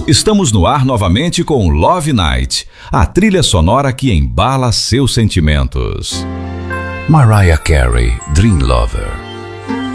Estamos no ar novamente com Love Night, a trilha sonora que embala seus sentimentos. Mariah Carey, Dream Lover.